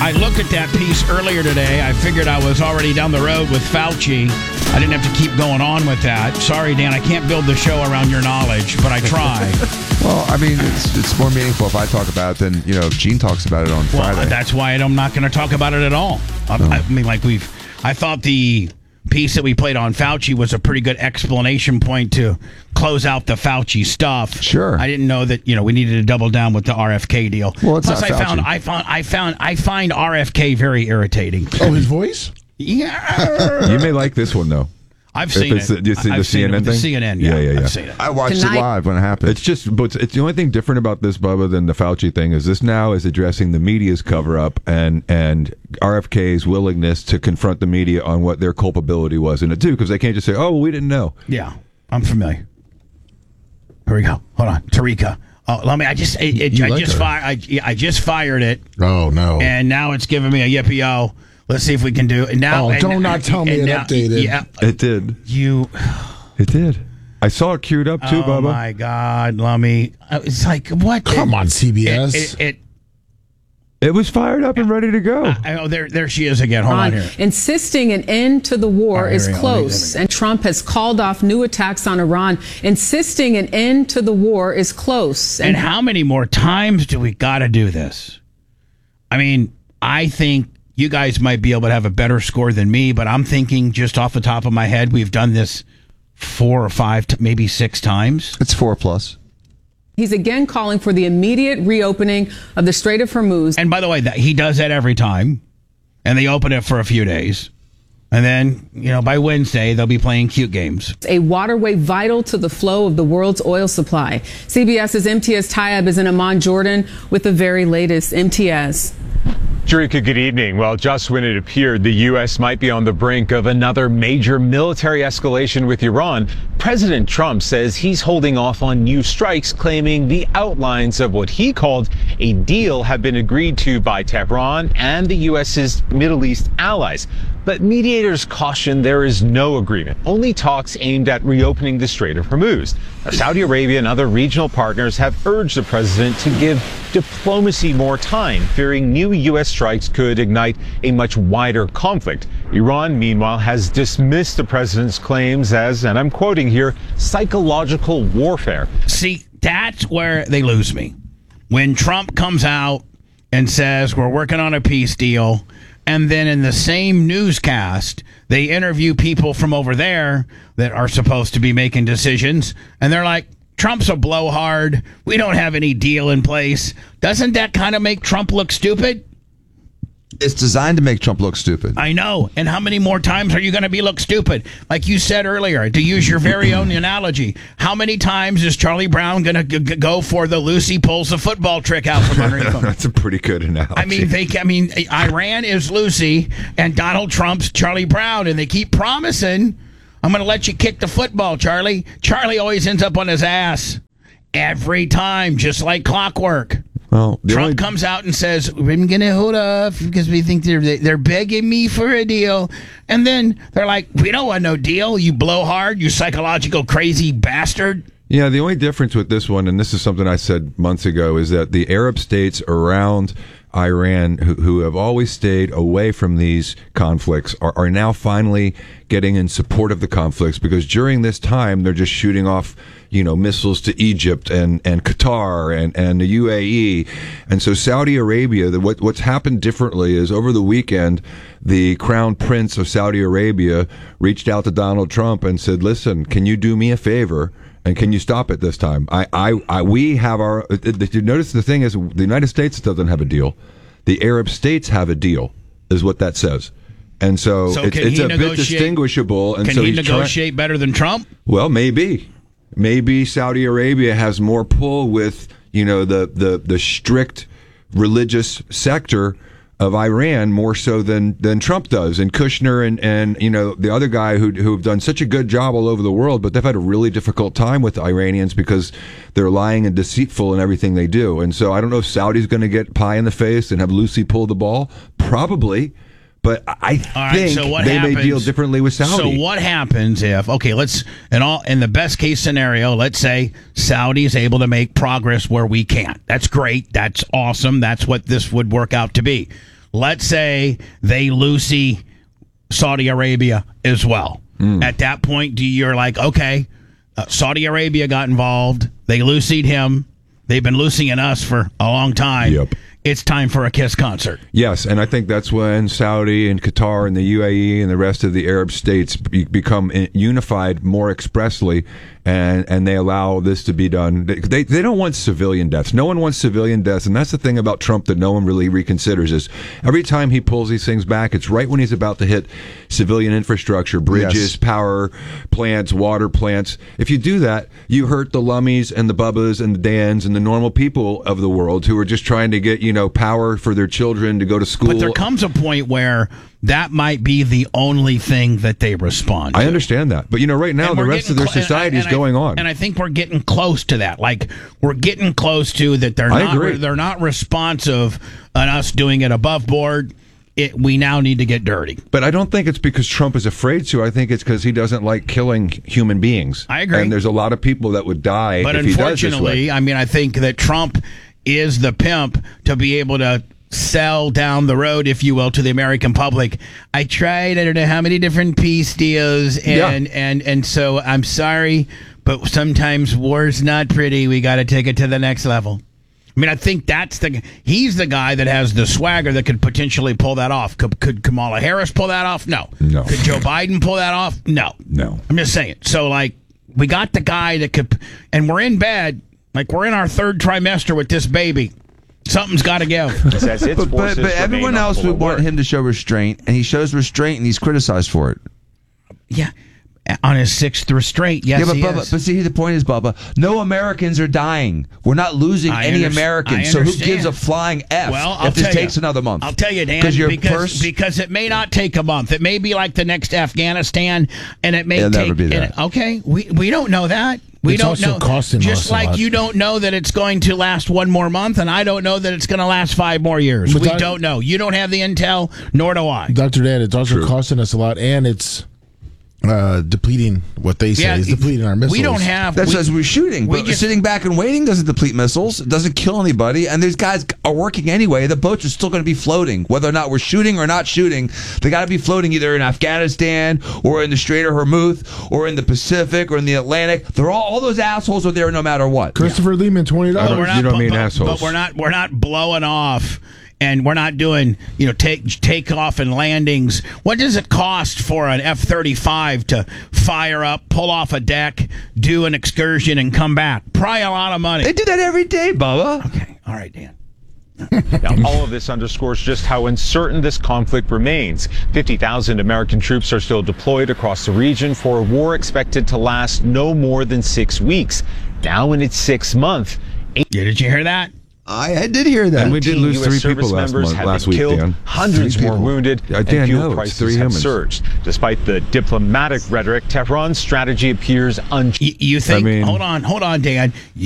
I looked at that piece earlier today. I figured I was already down the road with Fauci. I didn't have to keep going on with that. Sorry, Dan, I can't build the show around your knowledge, but I try. Well, I mean, it's more meaningful if I talk about it than, if Gene talks about it on Friday. That's why I'm not going to talk about it at all. I mean, I thought the piece that we played on Fauci was a pretty good explanation point to close out the Fauci stuff. Sure. I didn't know that, we needed to double down with the RFK deal. Well, it's Plus, not Fauci. I find RFK very irritating. Oh, his voice? Yeah. You may like this one, though. I've seen it. You see the CNN thing? The CNN, yeah. I've seen it. I watched it live when it happened. It's the only thing different about this, Bubba, than the Fauci thing is this now is addressing the media's cover-up and RFK's willingness to confront the media on what their culpability was in it, too, because they can't just say, oh, well, we didn't know. Yeah, I'm familiar. Here we go. Hold on. Tarika. Oh, let me. I just fired it. Oh, no. And now it's giving me a yippee-oh. Let's see if we can do it. Now, don't not tell me it updated. Yeah, it did. It did. I saw it queued up too, Bubba. Oh my God, Lummy! It's like what? Come on, CBS. It was fired up and ready to go. There she is again. Hold on here. Insisting an end to the war is close, and Trump has called off new attacks on Iran. Insisting an end to the war is close. And how many more times do we got to do this? I mean, I think you guys might be able to have a better score than me, but I'm thinking just off the top of my head, we've done this 4 or 5, maybe 6 times. It's 4+. He's again calling for the immediate reopening of the Strait of Hormuz. And by the way, he does that every time, and they open it for a few days. And then, by Wednesday, they'll be playing cute games. A waterway vital to the flow of the world's oil supply. CBS's MTS Tayeb is in Amman, Jordan, with the very latest. MTS. Jerika, good evening. Well, just when it appeared the U.S. might be on the brink of another major military escalation with Iran, President Trump says he's holding off on new strikes, claiming the outlines of what he called a deal have been agreed to by Tehran and the U.S.'s Middle East allies. But mediators caution there is no agreement, only talks aimed at reopening the Strait of Hormuz. Now, Saudi Arabia and other regional partners have urged the president to give diplomacy more time, fearing new U.S. strikes could ignite a much wider conflict. Iran, meanwhile, has dismissed the president's claims as, and I'm quoting here, psychological warfare. See, that's where they lose me. When Trump comes out and says, we're working on a peace deal, and then in the same newscast, they interview people from over there that are supposed to be making decisions, and they're like, Trump's a blowhard. We don't have any deal in place. Doesn't that kind of make Trump look stupid? It's designed to make Trump look stupid. I know. And how many more times are you going to look stupid? Like you said earlier, to use your very own analogy, how many times is Charlie Brown going to go for the Lucy pulls the football trick out from underneath him? That's a pretty good analogy. I mean, Iran is Lucy and Donald Trump's Charlie Brown, and they keep promising, I'm going to let you kick the football, Charlie. Charlie always ends up on his ass every time, just like clockwork. Well, Trump comes out and says, we're going to hold off because we think they're begging me for a deal. And then they're like, we don't want no deal, you blowhard, you psychological crazy bastard. Yeah, the only difference with this one, and this is something I said months ago, is that the Arab states around Iran, who have always stayed away from these conflicts, are now finally getting in support of the conflicts, because during this time they're just shooting off missiles to Egypt and Qatar and the UAE. And so Saudi Arabia, what's happened differently is over the weekend, the Crown Prince of Saudi Arabia reached out to Donald Trump and said, listen, can you do me a favor? And can you stop it this time? We have our. You notice the thing is, the United States doesn't have a deal. The Arab states have a deal, is what that says. And so it's a bit distinguishable. And can he negotiate better than Trump? Well, maybe. Maybe Saudi Arabia has more pull with the strict religious sector of Iran more so than Trump does, and Kushner and the other guy who've done such a good job all over the world, but they've had a really difficult time with the Iranians because they're lying and deceitful in everything they do. And so I don't know if Saudi's going to get pie in the face and have Lucy pull the ball. Probably. But I think they may deal differently with Saudi. So what happens if, in the best case scenario, let's say Saudi is able to make progress where we can't. That's great. That's awesome. That's what this would work out to be. let's say they Lucy Saudi Arabia as well. At that point, you're like, okay, Saudi Arabia got involved. They Lucy'd him. They've been Lucying us for a long time. Yep. It's time for a Kiss concert. Yes, and I think that's when Saudi and Qatar and the UAE and the rest of the Arab states become unified more expressly, and they allow this to be done. They don't want civilian deaths. No one wants civilian deaths, and that's the thing about Trump that no one really reconsiders is every time he pulls these things back, it's right when he's about to hit civilian infrastructure, bridges, power plants, water plants. If you do that, you hurt the Lummies and the Bubbas and the Dans and the normal people of the world who are just trying to get, power for their children to go to school. But there comes a point where that might be the only thing that they respond to. I understand that. But, right now, the rest of their society is going on. And I think we're getting close to that. Like, we're getting close to that they're not responsive on us doing it above board. We now need to get dirty. But I don't think it's because Trump is afraid to. I think it's because he doesn't like killing human beings. I agree. And there's a lot of people that would die if he does this way. But unfortunately, I think that Trump is the pimp to be able to sell down the road, if you will, to the American public. I tried, I don't know how many different peace deals, and so I'm sorry, but sometimes war's not pretty. We got to take it to the next level. I think he's the guy that has the swagger that could potentially pull that off. Could Kamala Harris pull that off? No. Could Joe Biden pull that off? No. I'm just saying. So, we got the guy that could, and we're in bed. We're in our third trimester with this baby. Something's got to give. But everyone else would want him to show restraint, and he shows restraint, and he's criticized for it. Yeah. On his sixth restraint, yes, he is. But see, the point is, Bubba, no Americans are dying. We're not losing any Americans. So who gives a flying F if this takes another month? I'll tell you, Dan, because it may not take a month. It may be like the next Afghanistan, and it may never be that. Okay, we don't know that. We don't know. Just like you don't know that it's going to last one more month, and I don't know that it's going to last 5 more years. We don't know. You don't have the intel, nor do I. Dr. Dan, it's also costing us a lot, and it's depleting what they say is depleting our missiles. We don't have. That's as we're shooting. But sitting back and waiting doesn't deplete missiles. It doesn't kill anybody. And these guys are working anyway. The boats are still going to be floating, whether or not we're shooting or not shooting. They got to be floating either in Afghanistan or in the Strait of Hormuz or in the Pacific or in the Atlantic. They're all those assholes are there no matter what. Christopher Lehman, $20. You don't mean assholes. But we're not blowing off. And we're not doing, takeoff and landings. What does it cost for an F-35 to fire up, pull off a deck, do an excursion, and come back? Probably a lot of money. They do that every day, Bubba. Okay. All right, Dan. Now, all of this underscores just how uncertain this conflict remains. 50,000 American troops are still deployed across the region for a war expected to last no more than 6 weeks. Now in its 6th month. Did you hear that? I did hear that. And we did lose 3 people last week, Dan. Hundreds more wounded, and fuel prices have humans. surged. Despite the diplomatic rhetoric, Tehran's strategy appears unchanged. You think? Hold on, Dan.